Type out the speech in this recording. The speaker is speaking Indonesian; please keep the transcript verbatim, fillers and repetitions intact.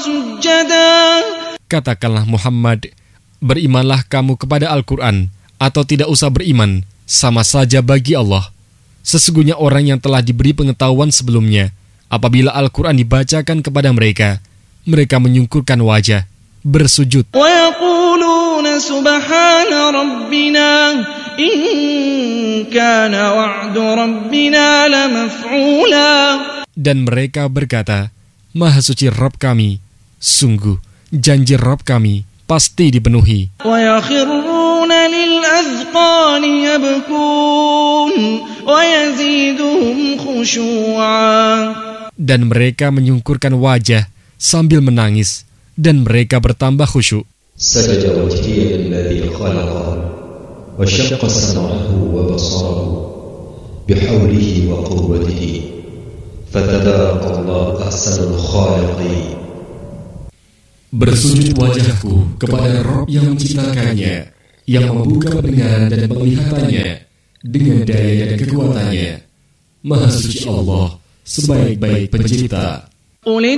سجدا. Katakanlah Muhammad, berimanlah kamu kepada Al-Quran atau tidak usah beriman, sama saja bagi Allah. Sesungguhnya orang yang telah diberi pengetahuan sebelumnya, apabila Al-Quran dibacakan kepada mereka, mereka menyungkurkan wajah, bersujud. وَيَقُولُونَ سُبْحَانَ رَبِّنَا إِنْ كَانَ وَعْدُ رَبِّنَا لَمَفْعُولًا. Dan mereka berkata, Maha suci Rabb kami, sungguh janji Rabb kami pasti dipenuhi. وَيَخِرُّونَ لِلْأَذْقَانِ يَبْكُونَ وَيَزِيدُهُمْ خُشُوعًا. Dan mereka menyungkurkan wajah sambil menangis, dan mereka bertambah khusyuk. سجد وجهي الذي خلق وشق سمعه وبصره بحوله وقوته فتبارك الله أحسن الخالقين. Bersujud wajahku kepada Rabb yang menciptakannya, yang membuka pendengaran dan penglihatannya dengan daya dan kekuatannya. Maha suci Allah, sebaik-baik pencipta.